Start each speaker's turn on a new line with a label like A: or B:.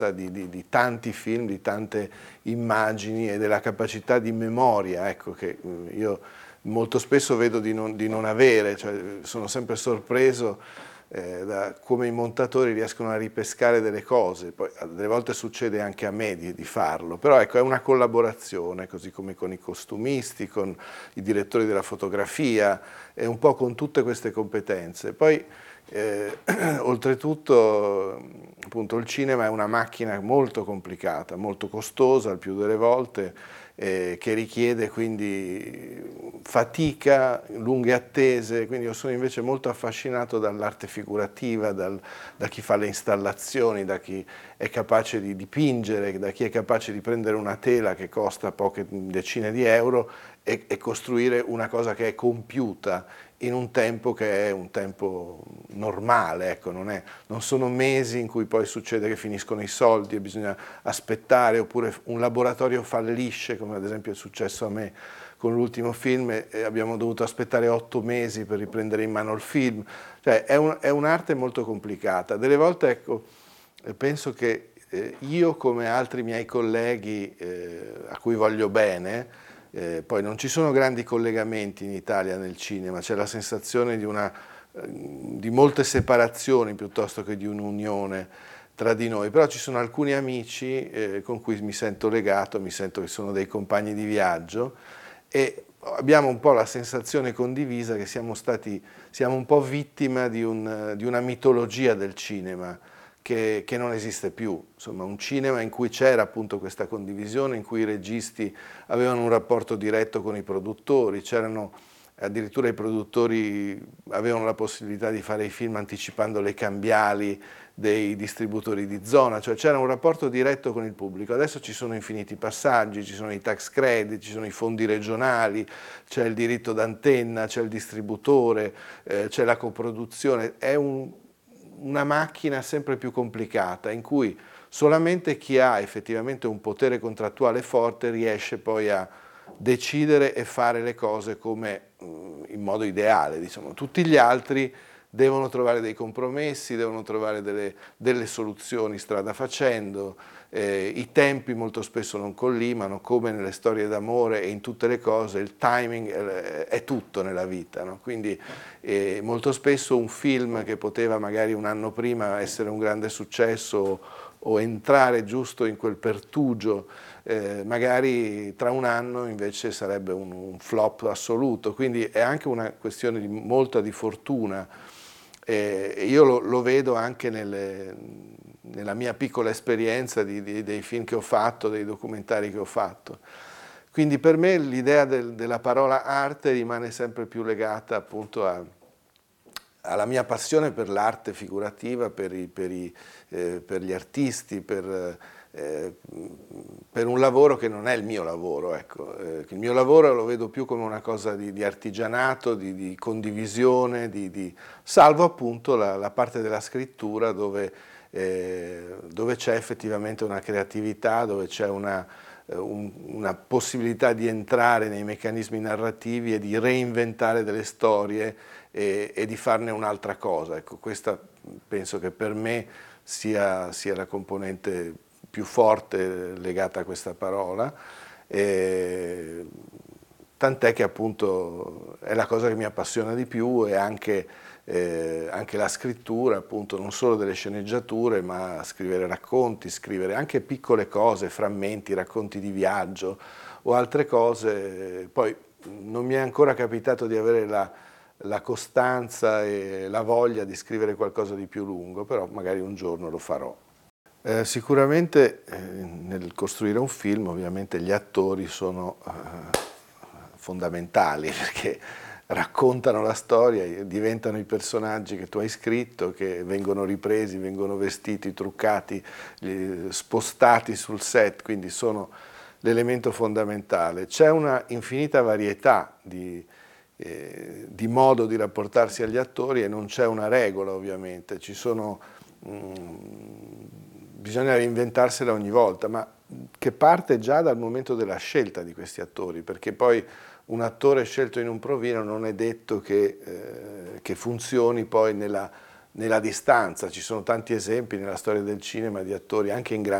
A: di tanti film, di tante immagini e della capacità di memoria, ecco, che io molto spesso vedo di non avere, cioè sono sempre sorpreso da come i montatori riescono a ripescare delle cose. Poi delle volte succede anche a me di farlo, però ecco, è una collaborazione, così come con i costumisti, con i direttori della fotografia, e un po' con tutte queste competenze. Poi oltretutto, appunto, il cinema è una macchina molto complicata, molto costosa il più delle volte, che richiede quindi fatica, lunghe attese. Quindi io sono invece molto affascinato dall'arte figurativa, da chi fa le installazioni, da chi è capace di dipingere, da chi è capace di prendere una tela che costa poche decine di euro e costruire una cosa che è compiuta in un tempo che è un tempo normale, ecco, non sono mesi in cui poi succede che finiscono i soldi e bisogna aspettare, oppure un laboratorio fallisce, come ad esempio è successo a me con l'ultimo film, e abbiamo dovuto aspettare 8 mesi per riprendere in mano il film. Cioè è un'arte molto complicata. Delle volte, ecco, penso che io, come altri miei colleghi a cui voglio bene, poi non ci sono grandi collegamenti in Italia nel cinema, c'è la sensazione di molte separazioni piuttosto che di un'unione tra di noi, però ci sono alcuni amici con cui mi sento legato, mi sento che sono dei compagni di viaggio, e abbiamo un po' la sensazione condivisa che siamo un po' vittima di una mitologia del cinema che non esiste più. Insomma, un cinema in cui c'era appunto questa condivisione, in cui i registi avevano un rapporto diretto con i produttori, c'erano addirittura i produttori avevano la possibilità di fare i film anticipando le cambiali dei distributori di zona, cioè c'era un rapporto diretto con il pubblico. Adesso ci sono infiniti passaggi, ci sono i tax credit, ci sono i fondi regionali, c'è il diritto d'antenna, c'è il distributore, c'è la coproduzione. È una macchina sempre più complicata in cui solamente chi ha effettivamente un potere contrattuale forte riesce poi a decidere e fare le cose come in modo ideale, diciamo. Tutti gli altri devono trovare dei compromessi, devono trovare delle soluzioni strada facendo, i tempi molto spesso non collimano, come nelle storie d'amore e in tutte le cose il timing è tutto nella vita, no? Quindi molto spesso un film che poteva magari un anno prima essere un grande successo o entrare giusto in quel pertugio, magari tra un anno invece sarebbe un flop assoluto, quindi è anche una questione di molta di fortuna. Io lo vedo anche nella mia piccola esperienza dei film che ho fatto, dei documentari che ho fatto. Quindi per me l'idea della parola arte rimane sempre più legata appunto alla mia passione per l'arte figurativa, per gli artisti, per un lavoro che non è il mio lavoro, ecco. Il mio lavoro lo vedo più come una cosa di artigianato, di condivisione, salvo appunto la parte della scrittura dove c'è effettivamente una creatività, dove c'è una possibilità di entrare nei meccanismi narrativi e di reinventare delle storie e di farne un'altra cosa. Ecco, questa penso che per me sia la componente più forte legata a questa parola, tant'è che appunto è la cosa che mi appassiona di più, e anche la scrittura, appunto, non solo delle sceneggiature, ma scrivere racconti, scrivere anche piccole cose, frammenti, racconti di viaggio o altre cose. Poi non mi è ancora capitato di avere la costanza e la voglia di scrivere qualcosa di più lungo, però magari un giorno lo farò. Sicuramente nel costruire un film ovviamente gli attori sono fondamentali, perché raccontano la storia, diventano i personaggi che tu hai scritto, che vengono ripresi, vengono vestiti, truccati, spostati sul set, quindi sono l'elemento fondamentale. C'è una infinita varietà di modo di rapportarsi agli attori e non c'è una regola, ovviamente. Bisogna reinventarsela ogni volta, ma che parte già dal momento della scelta di questi attori, perché poi un attore scelto in un provino non è detto che funzioni poi nella distanza. Ci sono tanti esempi nella storia del cinema di attori anche in grandi